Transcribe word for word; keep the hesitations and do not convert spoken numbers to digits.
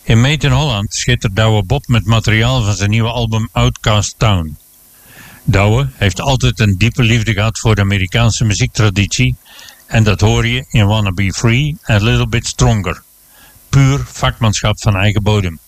In Made in Holland schittert Douwe Bob met materiaal van zijn nieuwe album Outcast Town. Douwe heeft altijd een diepe liefde gehad voor de Amerikaanse muziektraditie en dat hoor je in Wanna Be Free and A Little Bit Stronger. Puur vakmanschap van eigen bodem.